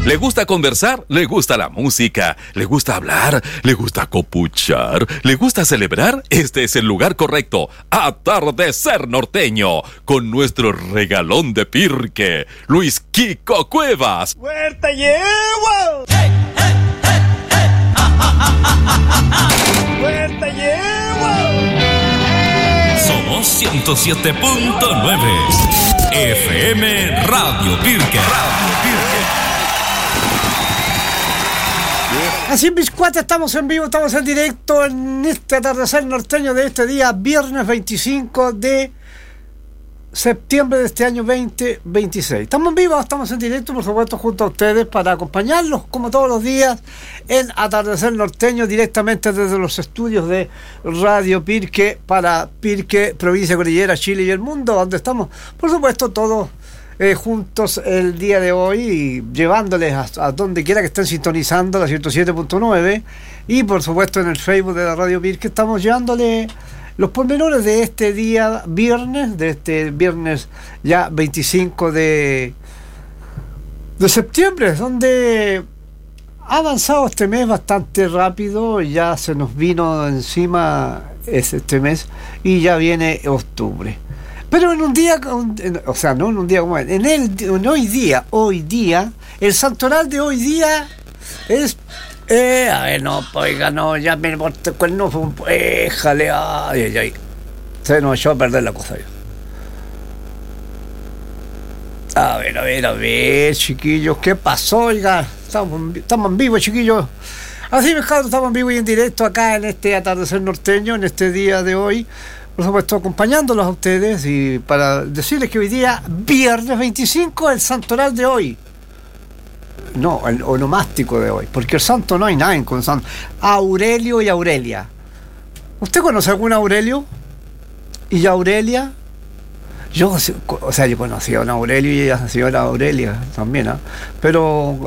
¿Le gusta conversar? ¿Le gusta la música? ¿Le gusta hablar? ¿Le gusta copuchar? ¿Le gusta celebrar? Este es el lugar correcto. Atardecer Norteño, con nuestro regalón de Pirque, Luis Kiko Cuevas. ¡Huerta llevo! ¡Hey, hey, hey, hey! ¡Ah, ah, ah, ah, ah! ¡Huerta llevo! Somos 107.9 FM Radio Pirque. Así, mis cuates, estamos en vivo, estamos en directo en este atardecer norteño de este día, viernes 25 de septiembre de este año 2026. Estamos en vivo, estamos en directo, por supuesto, junto a ustedes para acompañarlos, como todos los días, en atardecer norteño, directamente desde los estudios de Radio Pirque, para Pirque, provincia Cordillera, Chile y el mundo, donde estamos, por supuesto, todos juntos el día de hoy y llevándoles a donde quiera que estén sintonizando la 107.9 y por supuesto en el Facebook de la Radio Pirque estamos llevándole los pormenores de este día viernes, de este viernes ya 25 de septiembre, donde ha avanzado este mes bastante rápido, ya se nos vino encima este mes y ya viene octubre. Pero en un día, o sea, no en un día como en hoy día, el santoral de hoy día es, a ver, no, oiga, no, ya me porté con no, déjale, ay, se nos echó a perder la cosa. A ver, chiquillos, ¿qué pasó, oiga? Estamos en vivo, chiquillos. Así, pescado, estamos en vivo y en directo acá en este atardecer norteño, en este día de hoy. Por supuesto, acompañándolos a ustedes y para decirles que hoy día, viernes 25, el santoral de hoy. No, el onomástico de hoy, porque el santo no hay nadie con santo. Aurelio y Aurelia. ¿Usted conoce algún Aurelio? ¿Y Aurelia? Yo conocí a un Aurelio y a la señora Aurelia también, ¿eh? Pero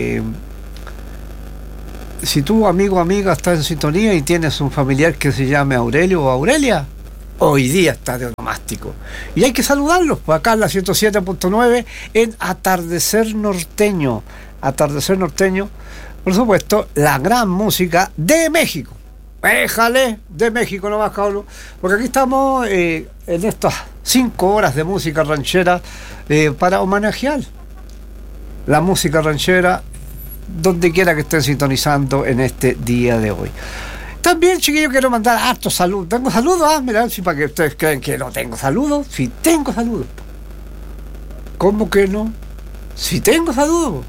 si tu amigo o amiga está en sintonía y tienes un familiar que se llame Aurelio o Aurelia, hoy día está de onomástico. Y hay que saludarlos, pues acá en la 107.9 en Atardecer Norteño. Atardecer Norteño, por supuesto, la gran música de México. Déjale, de México nomás, cabrón. Porque aquí estamos en estas 5 horas de música ranchera para homenajear la música ranchera donde quiera que estén sintonizando en este día de hoy. También, chiquillos, quiero mandar hartos saludos. Tengo saludos, mirad, si para que ustedes creen que no tengo saludos. Sí tengo saludos. ¿Cómo que no? Sí tengo saludos.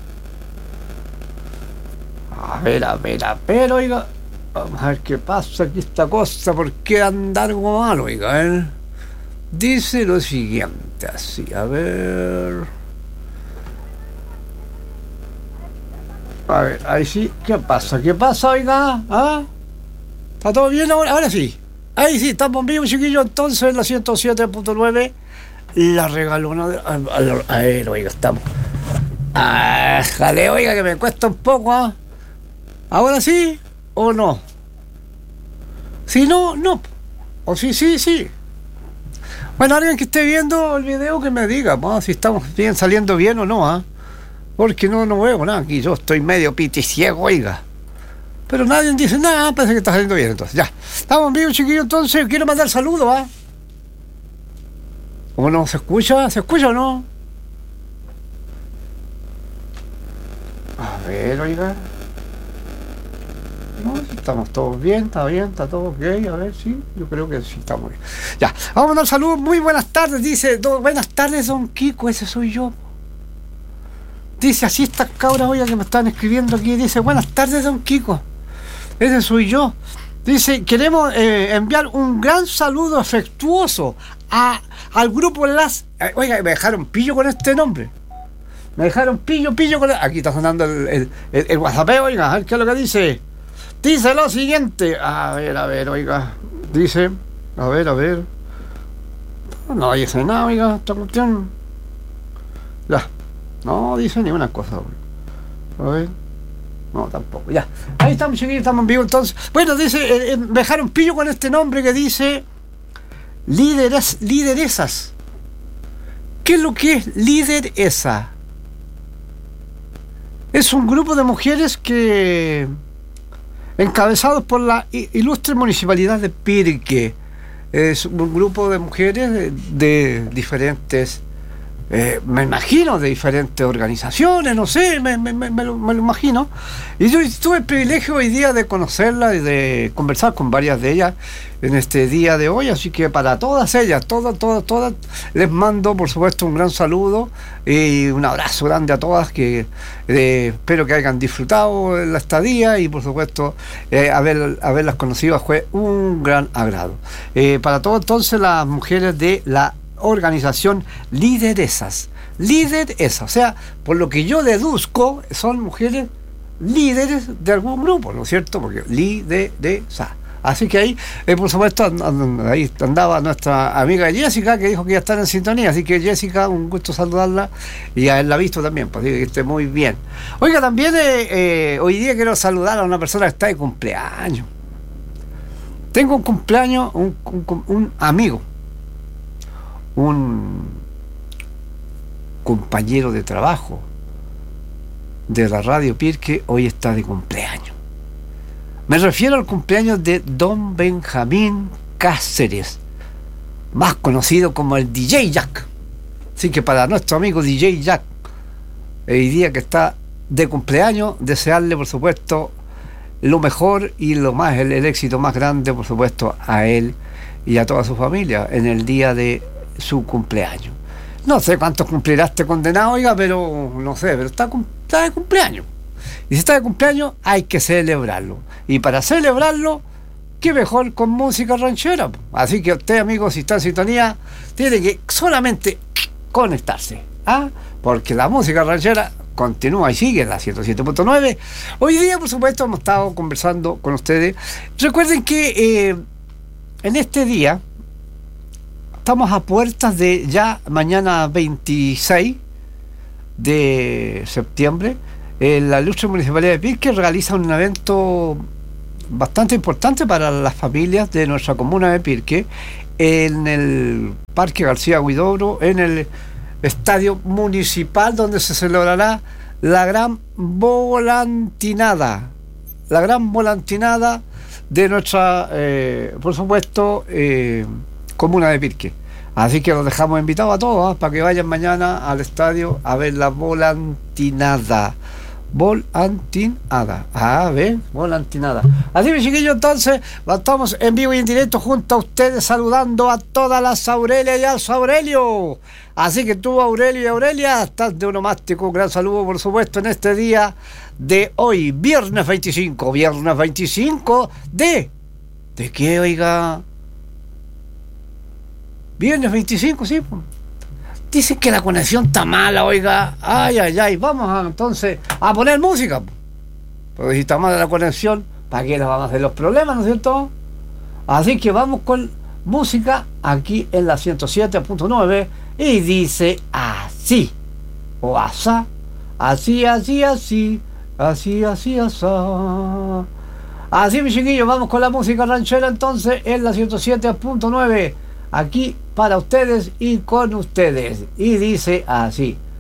A ver, oiga. Vamos a ver qué pasa aquí esta cosa. ¿Por qué anda algo mal, oiga? Dice lo siguiente, así, a ver, ahí sí. ¿Qué pasa, oiga? ¿Ah? ¿Está todo bien ahora? Ahora sí. Ahí sí, estamos vivos, chiquillos. Entonces, en la 107.9, la regalona de... A ver, oiga, estamos. Jale, oiga, que me cuesta un poco, ¿ah? ¿Ahora sí o no? Si no, no. O sí. Bueno, alguien que esté viendo el video que me diga, ¿no? Si estamos bien, saliendo bien o no, ¿ah? Porque no veo nada aquí. Yo estoy medio piti ciego, oiga. Pero nadie dice nada, parece que está saliendo bien, entonces, ya. Estamos en vivo, chiquillos, entonces, quiero mandar saludos, ¿ah? ¿Cómo no? ¿Se escucha? ¿Se escucha o no? A ver, oiga. No, estamos todos bien, está todo ok, a ver, sí, yo creo que sí, estamos bien. Ya, vamos a mandar saludos, muy buenas tardes, dice, buenas tardes, don Kiko, ese soy yo. Dice así estas cabras, oiga, que me están escribiendo aquí, dice, buenas tardes, don Kiko. Ese soy yo. Dice, queremos enviar un gran saludo afectuoso al grupo Las... Oiga, me dejaron pillo con este nombre. Me dejaron pillo con... Aquí está sonando el WhatsApp, oiga, a ver qué es lo que dice. Dice lo siguiente. A ver, oiga. Dice, a ver. No dice nada, oiga, esta cuestión. Ya. No dice ni una cosa, oiga. A ver. No, tampoco, ya. Ahí estamos, chiquillos, estamos en vivo entonces. Bueno, dice, me dejaron pillo con este nombre que dice lideresas. ¿Qué es lo que es lideresa? Es un grupo de mujeres que, encabezados por la ilustre municipalidad de Pirque, es un grupo de mujeres de diferentes, me imagino, de diferentes organizaciones, no sé, me lo imagino. Y yo tuve el privilegio hoy día de conocerla y de conversar con varias de ellas en este día de hoy, así que para todas ellas, todas, les mando por supuesto un gran saludo y un abrazo grande a todas, que espero que hayan disfrutado la estadía y por supuesto haberlas conocido fue un gran agrado. Para todas entonces las mujeres de la organización Lideresas, o sea, por lo que yo deduzco, son mujeres líderes de algún grupo, ¿no es cierto? Porque lideresa. Así que ahí, por supuesto, ahí andaba nuestra amiga Jessica, que dijo que ya está en sintonía. Así que Jessica, un gusto saludarla y haberla visto también, pues que esté muy bien. Oiga, también hoy día quiero saludar a una persona que está de cumpleaños. Tengo un cumpleaños, un amigo, un compañero de trabajo de la Radio Pirque, hoy está de cumpleaños. Me refiero al cumpleaños de don Benjamín Cáceres, más conocido como el DJ Jack. Así que para nuestro amigo DJ Jack, el día que está de cumpleaños, desearle por supuesto lo mejor y el éxito más grande, por supuesto, a él y a toda su familia en el día de su cumpleaños. No sé cuántos cumplirá este condenado, oiga, pero no sé, pero está de cumpleaños. Y si está de cumpleaños, hay que celebrarlo. Y para celebrarlo, qué mejor con música ranchera. Así que usted, amigos, si está en sintonía, tiene que solamente conectarse, porque la música ranchera continúa y sigue en la 107.9. Hoy día, por supuesto, hemos estado conversando con ustedes. Recuerden que en este día estamos a puertas de ya mañana 26 de septiembre. La ilustre municipalidad de Pirque realiza un evento bastante importante para las familias de nuestra comuna de Pirque en el Parque García Huidobro, en el estadio municipal, donde se celebrará la gran volantinada de nuestra, por supuesto, comuna de Pirque. Así que los dejamos invitados a todos para que vayan mañana al estadio a ver la volantinada. Volantinada. Así que, chiquillos, entonces estamos en vivo y en directo junto a ustedes, saludando a todas las Aurelias y a su Aurelio. Así que tú, Aurelio y Aurelia, estás de onomástico. Un gran saludo, por supuesto, en este día de hoy, viernes 25 ¿de qué, oiga? Viernes 25, sí, pues. Dicen que la conexión está mala, oiga. Ay, vamos entonces a poner música. Porque si está mala la conexión, ¿para qué nos vamos a hacer los problemas, no es cierto? Así que vamos con música aquí en la 107.9 y dice así, o asá, así. Así, mis chiquillos, vamos con la música ranchera entonces en la 107.9. Aquí para ustedes y con ustedes. Y dice así.